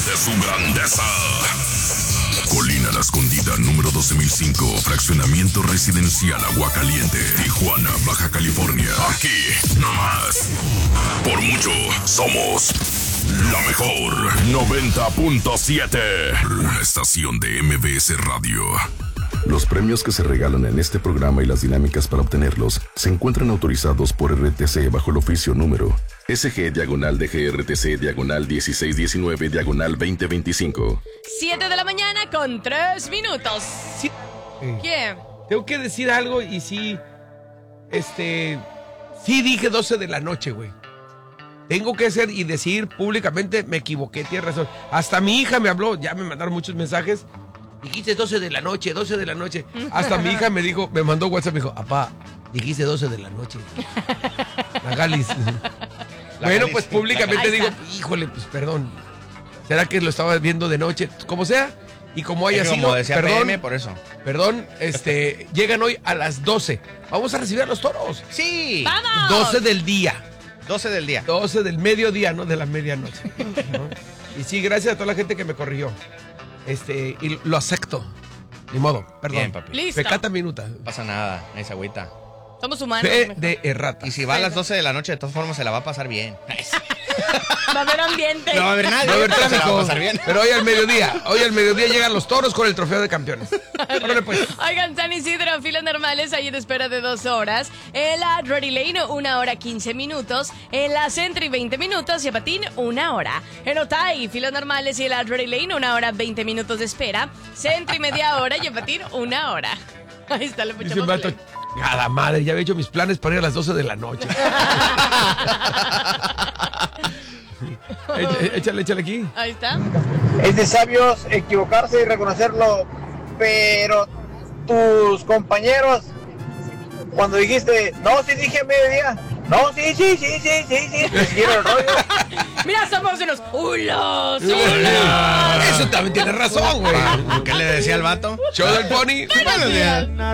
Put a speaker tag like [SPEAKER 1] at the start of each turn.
[SPEAKER 1] de su grandeza. Colina La Escondida, número 12005, fraccionamiento residencial Aguacaliente, Tijuana, Baja California. Aquí, nomás. Por mucho, somos la mejor 90.7. Una estación de MBS Radio. Los premios que se regalan en este programa y las dinámicas para obtenerlos se encuentran autorizados por RTC bajo el oficio número SG/DGRTC/1619/2025.
[SPEAKER 2] 7 de la mañana con 3 minutos.
[SPEAKER 3] Sí.
[SPEAKER 2] ¿Qué?
[SPEAKER 3] Tengo que decir algo y sí, sí dije 12 de la noche, güey. Tengo que hacer y decir públicamente, me equivoqué, tienes razón. Hasta mi hija me habló, ya me mandaron muchos mensajes. Dijiste 12 de la noche, 12 de la noche. Hasta mi hija me dijo, me mandó WhatsApp, me dijo, apá, dijiste 12 de la noche. La Galis. Bueno, pues públicamente digo, híjole, pues perdón. ¿Será que lo estaba viendo de noche? Como sea, y como haya sido,
[SPEAKER 4] como decía
[SPEAKER 3] perdón,
[SPEAKER 4] PM, por eso.
[SPEAKER 3] Perdón, llegan hoy a las 12. Vamos a recibir a los toros.
[SPEAKER 4] Sí.
[SPEAKER 2] ¡Vamos!
[SPEAKER 3] 12 del día.
[SPEAKER 4] 12 del día.
[SPEAKER 3] 12 del mediodía, no de la medianoche. ¿No? Y sí, gracias a toda la gente que me corrigió. Y lo acepto. Ni modo, perdón.
[SPEAKER 4] Bien, papi.
[SPEAKER 2] Listo.
[SPEAKER 3] Pecata minuta.
[SPEAKER 4] No pasa nada, esa agüita.
[SPEAKER 2] Somos humanos.
[SPEAKER 3] Fe de errata.
[SPEAKER 4] Y si va a las 12 de la noche, de todas formas se la va a pasar bien.
[SPEAKER 2] Va a haber ambiente.
[SPEAKER 4] No va a haber nadie,
[SPEAKER 3] No va a haber
[SPEAKER 4] pero se la va a
[SPEAKER 3] tráfico.
[SPEAKER 4] pasar bien.
[SPEAKER 3] Pero hoy al mediodía llegan los toros con el trofeo de campeones. Órale, pues.
[SPEAKER 2] Oigan, San Isidro, filas normales, ahí en espera de 2 horas. En la Drury Lane, 1 hora 15 minutos. En la Sentry, 20 minutos. Y a Patín, 1 hora. En Otay, filas normales y en la Drury Lane, 1 hora 20 minutos de espera. Sentry, media hora. Y a Patín, 1 hora. Ahí está, le
[SPEAKER 3] Dice un
[SPEAKER 2] puchamos.
[SPEAKER 3] vato, cada madre, ya había hecho mis planes para ir a las 12 de la noche. Échale aquí.
[SPEAKER 2] Ahí está.
[SPEAKER 5] Es de sabios equivocarse y reconocerlo, pero tus compañeros, cuando dijiste, no, sí dije a mediodía, no, sí, te siguieron el rollo.
[SPEAKER 2] Mira, somos unos hulos.
[SPEAKER 3] Eso también tiene razón, güey.
[SPEAKER 4] ¿Qué le decía al vato?
[SPEAKER 3] Show del pony.
[SPEAKER 4] Buenos días.